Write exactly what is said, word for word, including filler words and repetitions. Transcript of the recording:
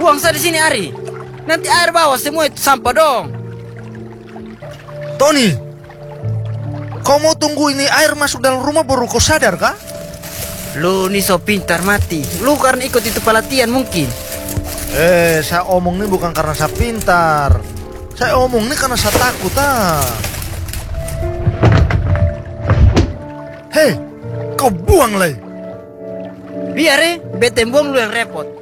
Buang saya di sini, Ari. Nanti air bawah semua itu sampah dong. Tony, kau mau tunggu ini air masuk dalam rumah baru kau sadar kah? Lu nih so pintar mati. Lu karena ikut itu pelatihan mungkin. Eh, saya omong ini bukan karena saya pintar. Saya omong ini karena saya takut ah. Hei, kau buang lagi. Biar eh, bete buang lu yang repot.